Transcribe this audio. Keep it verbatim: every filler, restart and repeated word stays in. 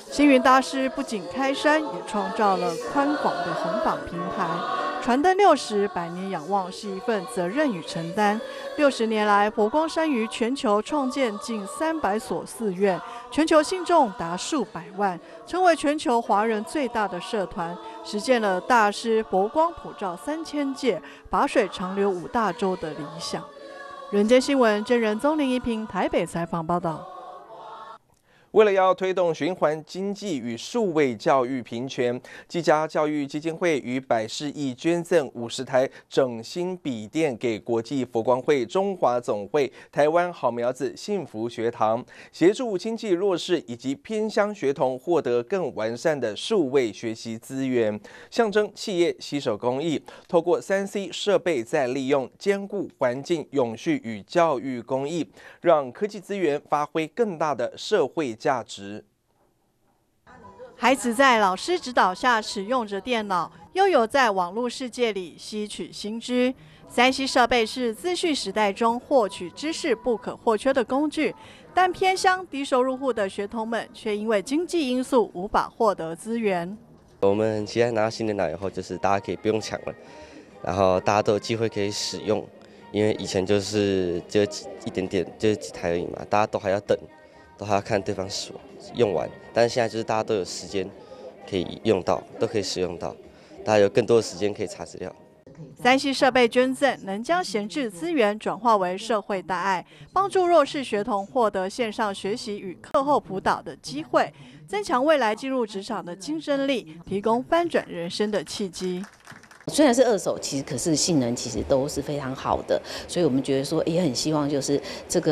星云大师不仅开山，也创造了宽广的横榜平台。传灯六十，百年仰望是一份责任与承担。六十年来，佛光山于全球创建近三百所寺院，全球信众达数百万，成为全球华人最大的社团，实现了大师佛光普照三千界，法水长流五大洲的理想。人间新闻真人宗林一平台北采访报道。 为了要推动循环经济与数位教育平权，技嘉教育基金会于百事亿捐赠五十台整新笔电给国际佛光会中华总会台湾好苗子幸福学堂，协助经济弱势以及偏乡学童获得更完善的数位学习资源，象征企业携手公益，透过 三 C 设备再利用，兼顾环境永续与教育公益，让科技资源发挥更大的社会价值。 孩子在老师指导下使用着电脑，又有在网络世界里吸取新知。三 C 设备是资讯时代中获取知识不可或缺的工具，但偏乡低收入户的学童们却因为经济因素无法获得资源。 我们现在拿到新电脑以后，就是大家可以不用抢了，然后大家都有机会可以使用，因为以前就是就一点点，就是几台而已嘛，大家都还要等。都还要看对方使用完，但是现在就是大家都有时间可以用到，都可以使用到，大家有更多的时间可以查资料。 三 C 设备捐赠能将闲置资源转化为社会大爱，帮助弱势学童获得线上学习与课后辅导的机会，增强未来进入职场的竞争力，提供翻转人生的契机。 虽然是二手，其实可是性能其实都是非常好的，所以我们觉得说也很希望就是这个。